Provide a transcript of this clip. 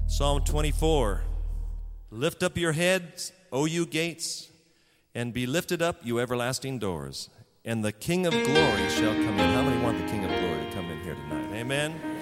Psalm 24. Lift up your heads, O you gates, and be lifted up, you everlasting doors, and the King of glory shall come in. How many want the King of glory to come in here tonight? Amen?